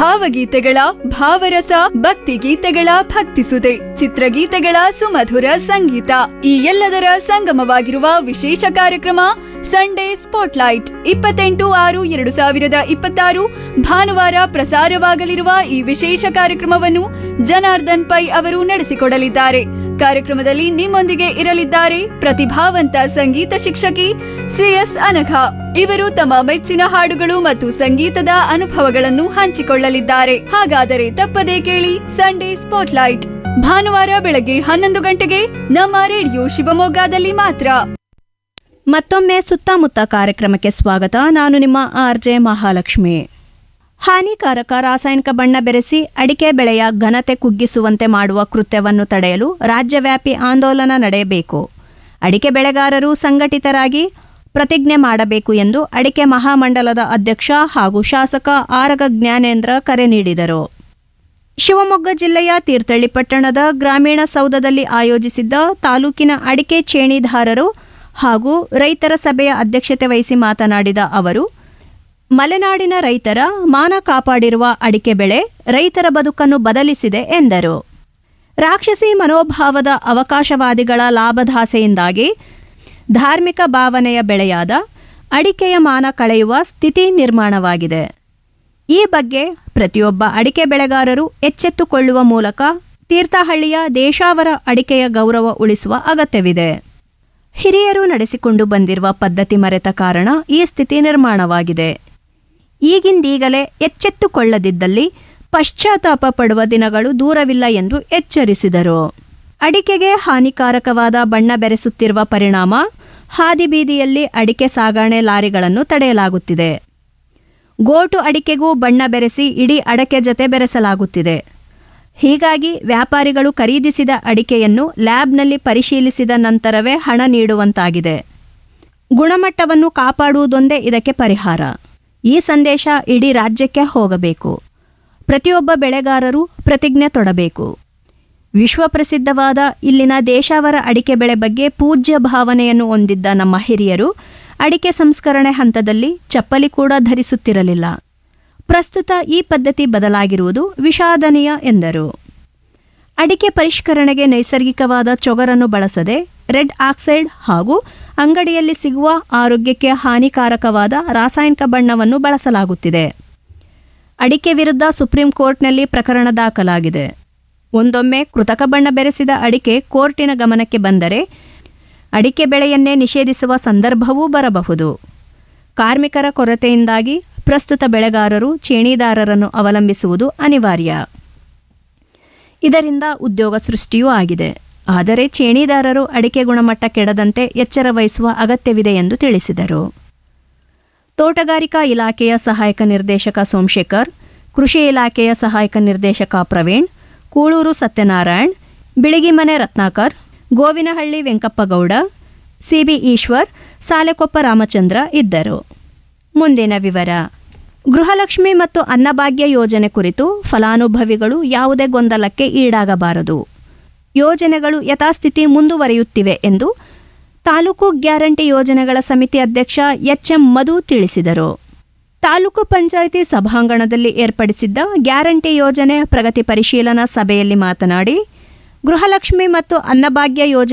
ಭಾವಗೀತೆಗಳ ಭಾವರಸ, ಭಕ್ತಿ ಗೀತೆಗಳ ಭಕ್ತಿಸುದೆ, ಚಿತ್ರಗೀತೆಗಳ ಸುಮಧುರ ಸಂಗೀತ, ಈ ಎಲ್ಲದರ ಸಂಗಮವಾಗಿರುವ ವಿಶೇಷ ಕಾರ್ಯಕ್ರಮ ಸಂಡೇ ಸ್ಪಾಟ್ಲೈಟ್ 28/6/2026 ಭಾನುವಾರ ಪ್ರಸಾರವಾಗಲಿರುವ ಈ ವಿಶೇಷ ಕಾರ್ಯಕ್ರಮವನ್ನು ಜನಾರ್ದನ್ ಪೈ ಅವರು ನಡೆಸಿಕೊಡಲಿದ್ದಾರೆ. ಕಾರ್ಯಕ್ರಮದಲ್ಲಿ ನಿಮ್ಮೊಂದಿಗೆ ಇರಲಿದ್ದಾರೆ ಪ್ರತಿಭಾವಂತ ಸಂಗೀತ ಶಿಕ್ಷಕಿ ಸಿಎಸ್ ಅನಘ. ಇವರು ತಮ್ಮ ಮೆಚ್ಚಿನ ಹಾಡುಗಳು ಮತ್ತು ಸಂಗೀತದ ಅನುಭವಗಳನ್ನು ಹಂಚಿಕೊಳ್ಳಲಿದ್ದಾರೆ. ಹಾಗಾದರೆ ತಪ್ಪದೇ ಕೇಳಿ ಸಂಡೇ ಸ್ಪಾಟ್ಲೈಟ್ ಭಾನುವಾರ ಬೆಳಗ್ಗೆ 11 ಗಂಟೆಗೆ ನಮ್ಮ ರೇಡಿಯೋ ಶಿವಮೊಗ್ಗದಲ್ಲಿ ಮಾತ್ರ. ಮತ್ತೊಮ್ಮೆ ಸುತ್ತಮುತ್ತ ಕಾರ್ಯಕ್ರಮಕ್ಕೆ ಸ್ವಾಗತ. ನಾನು ನಿಮ್ಮ ಆರ್ಜೆ ಮಹಾಲಕ್ಷ್ಮಿ. ಹಾನಿಕಾರಕ ರಾಸಾಯನಿಕ ಬಣ್ಣ ಬೆರೆಸಿ ಅಡಿಕೆ ಬೆಳೆಯ ಘನತೆ ಕುಗ್ಗಿಸುವಂತೆ ಮಾಡುವ ಕೃತ್ಯವನ್ನು ತಡೆಯಲು ರಾಜ್ಯವ್ಯಾಪಿ ಆಂದೋಲನ ನಡೆಯಬೇಕು. ಅಡಿಕೆ ಬೆಳೆಗಾರರು ಸಂಘಟಿತರಾಗಿ ಪ್ರತಿಜ್ಞೆ ಮಾಡಬೇಕು ಎಂದು ಅಡಿಕೆ ಮಹಾಮಂಡಲದ ಅಧ್ಯಕ್ಷ ಹಾಗೂ ಶಾಸಕ ಆರಗ ಜ್ಞಾನೇಂದ್ರ ಕರೆ ನೀಡಿದರು. ಶಿವಮೊಗ್ಗ ಜಿಲ್ಲೆಯ ತೀರ್ಥಹಳ್ಳಿ ಪಟ್ಟಣದ ಗ್ರಾಮೀಣ ಸೌಧದಲ್ಲಿ ಆಯೋಜಿಸಿದ್ದ ತಾಲೂಕಿನ ಅಡಿಕೆ ಚೇಣಿದಾರರು ಹಾಗೂ ರೈತರ ಸಭೆಯ ಅಧ್ಯಕ್ಷತೆ ವಹಿಸಿ ಮಾತನಾಡಿದ ಅವರು, ಮಲೆನಾಡಿನ ರೈತರ ಮಾನ ಕಾಪಾಡಿರುವ ಅಡಿಕೆ ಬೆಳೆ ರೈತರ ಬದುಕನ್ನು ಬದಲಿಸಿದೆ ಎಂದರು. ರಾಕ್ಷಸಿ ಮನೋಭಾವದ ಅವಕಾಶವಾದಿಗಳ ಲಾಭದಾಸೆಯಿಂದಾಗಿ ಧಾರ್ಮಿಕ ಭಾವನೆಯ ಬೆಳೆಯಾದ ಅಡಿಕೆಯ ಮಾನ ಕಳೆಯುವ ಸ್ಥಿತಿ ನಿರ್ಮಾಣವಾಗಿದೆ. ಈ ಬಗ್ಗೆ ಪ್ರತಿಯೊಬ್ಬ ಅಡಿಕೆ ಬೆಳೆಗಾರರು ಎಚ್ಚೆತ್ತುಕೊಳ್ಳುವ ಮೂಲಕ ತೀರ್ಥಹಳ್ಳಿಯ ದೇಶಾವರ ಅಡಿಕೆಯ ಗೌರವ ಉಳಿಸುವ ಅಗತ್ಯವಿದೆ. ಹಿರಿಯರು ನಡೆಸಿಕೊಂಡು ಬಂದಿರುವ ಪದ್ಧತಿ ಮರೆತ ಕಾರಣ ಈ ಸ್ಥಿತಿ ನಿರ್ಮಾಣವಾಗಿದೆ. ಈಗಿಂದೀಗಲೇ ಎಚ್ಚೆತ್ತುಕೊಳ್ಳದಿದ್ದಲ್ಲಿ ಪಶ್ಚಾತ್ತಾಪ ಪಡುವ ದಿನಗಳು ದೂರವಿಲ್ಲ ಎಂದು ಎಚ್ಚರಿಸಿದರು. ಅಡಿಕೆಗೆ ಹಾನಿಕಾರಕವಾದ ಬಣ್ಣ ಬೆರೆಸುತ್ತಿರುವ ಪರಿಣಾಮ ಹಾದಿಬೀದಿಯಲ್ಲಿ ಅಡಿಕೆ ಸಾಗಣೆ ಲಾರಿಗಳನ್ನು ತಡೆಯಲಾಗುತ್ತಿದೆ. ಗೋಟು ಅಡಿಕೆಗೂ ಬಣ್ಣ ಬೆರೆಸಿ ಇಡೀ ಅಡಕೆ ಜತೆ ಬೆರೆಸಲಾಗುತ್ತಿದೆ. ಹೀಗಾಗಿ ವ್ಯಾಪಾರಿಗಳು ಖರೀದಿಸಿದ ಅಡಿಕೆಯನ್ನು ಲ್ಯಾಬ್ನಲ್ಲಿ ಪರಿಶೀಲಿಸಿದ ನಂತರವೇ ಹಣ ನೀಡುವಂತಾಗಿದೆ. ಗುಣಮಟ್ಟವನ್ನು ಕಾಪಾಡುವುದೊಂದೇ ಇದಕ್ಕೆ ಪರಿಹಾರ. ಈ ಸಂದೇಶ ಇಡೀ ರಾಜ್ಯಕ್ಕೆ ಹೋಗಬೇಕು. ಪ್ರತಿಯೊಬ್ಬ ಬೆಳೆಗಾರರು ಪ್ರತಿಜ್ಞೆ ತೊಡಬೇಕು. ವಿಶ್ವಪ್ರಸಿದ್ಧವಾದ ಇಲ್ಲಿನ ದೇಶಾವರ ಅಡಿಕೆ ಬೆಳೆ ಬಗ್ಗೆ ಪೂಜ್ಯ ಭಾವನೆಯನ್ನು ಹೊಂದಿದ್ದ ನಮ್ಮ ಹಿರಿಯರು ಅಡಿಕೆ ಸಂಸ್ಕರಣೆ ಹಂತದಲ್ಲಿ ಚಪ್ಪಲಿ ಕೂಡ ಧರಿಸುತ್ತಿರಲಿಲ್ಲ. ಪ್ರಸ್ತುತ ಈ ಪದ್ಧತಿ ಬದಲಾಗಿರುವುದು ವಿಷಾದನೀಯ ಎಂದರು. ಅಡಿಕೆ ಪರಿಷ್ಕರಣೆಗೆ ನೈಸರ್ಗಿಕವಾದ ಚೊಗರನ್ನು ಬಳಸದೆ ರೆಡ್ ಆಕ್ಸೈಡ್ ಹಾಗೂ ಅಂಗಡಿಯಲ್ಲಿ ಸಿಗುವ ಆರೋಗ್ಯಕ್ಕೆ ಹಾನಿಕಾರಕವಾದ ರಾಸಾಯನಿಕ ಬಣ್ಣವನ್ನು ಬಳಸಲಾಗುತ್ತಿದೆ. ಅಡಿಕೆ ವಿರುದ್ಧ ಸುಪ್ರೀಂ ಕೋರ್ಟ್ನಲ್ಲಿ ಪ್ರಕರಣ ದಾಖಲಾಗಿದೆ. ಒಂದೊಮ್ಮೆ ಕೃತಕ ಬಣ್ಣ ಬೆರೆಸಿದ ಅಡಿಕೆ ಕೋರ್ಟಿನ ಗಮನಕ್ಕೆ ಬಂದರೆ ಅಡಿಕೆ ಬೆಳೆಯನ್ನೇ ನಿಷೇಧಿಸುವ ಸಂದರ್ಭವೂ ಬರಬಹುದು. ಕಾರ್ಮಿಕರ ಕೊರತೆಯಿಂದಾಗಿ ಪ್ರಸ್ತುತ ಬೆಳೆಗಾರರು ಚೇಣಿದಾರರನ್ನು ಅವಲಂಬಿಸುವುದು ಅನಿವಾರ್ಯ. ಇದರಿಂದ ಉದ್ಯೋಗ ಸೃಷ್ಟಿಯೂ ಆಗಿದೆ. ಆದರೆ ಚೇಣಿದಾರರು ಅಡಿಕೆ ಗುಣಮಟ್ಟ ಕೆಡದಂತೆ ಎಚ್ಚರ ವಹಿಸುವ ಅಗತ್ಯವಿದೆ ಎಂದು ತಿಳಿಸಿದರು. ತೋಟಗಾರಿಕಾ ಇಲಾಖೆಯ ಸಹಾಯಕ ನಿರ್ದೇಶಕ ಸೋಮಶೇಖರ್, ಕೃಷಿ ಇಲಾಖೆಯ ಸಹಾಯಕ ನಿರ್ದೇಶಕ ಪ್ರವೀಣ್, ಕೂಳೂರು ಸತ್ಯನಾರಾಯಣ್, ಬಿಳಿಗಿಮನೆ ರತ್ನಾಕರ್, ಗೋವಿನಹಳ್ಳಿ ವೆಂಕಪ್ಪಗೌಡ, ಸಿಬಿ ಈಶ್ವರ್, ಸಾಲೆಕೊಪ್ಪ ರಾಮಚಂದ್ರ ಇದ್ದರು. ಮುಂದಿನ ವಿವರ. ಗೃಹಲಕ್ಷ್ಮಿ ಮತ್ತು ಅನ್ನಭಾಗ್ಯ ಯೋಜನೆ ಕುರಿತು ಫಲಾನುಭವಿಗಳು ಯಾವುದೇ ಗೊಂದಲಕ್ಕೆ ಈಡಾಗಬಾರದು. ಯೋಜನೆಗಳು ಯಥಾಸ್ಥಿತಿ ಮುಂದುವರಿಯುತ್ತಿವೆ ಎಂದು ತಾಲೂಕು ಗ್ಯಾರಂಟಿ ಯೋಜನೆಗಳ ಸಮಿತಿ ಅಧ್ಯಕ್ಷ ಎಚ್ಎಂ ಮಧು ತಿಳಿಸಿದರು. ತಾಲೂಕು ಪಂಚಾಯಿತಿ ಸಭಾಂಗಣದಲ್ಲಿ ಏರ್ಪಡಿಸಿದ್ದ ಗ್ಯಾರಂಟಿ ಯೋಜನೆ ಪ್ರಗತಿ ಪರಿಶೀಲನಾ ಸಭೆಯಲ್ಲಿ ಮಾತನಾಡಿ, ಗೃಹಲಕ್ಷ್ಮಿ ಮತ್ತು ಅನ್ನಭಾಗ್ಯ ಯೋಜನೆ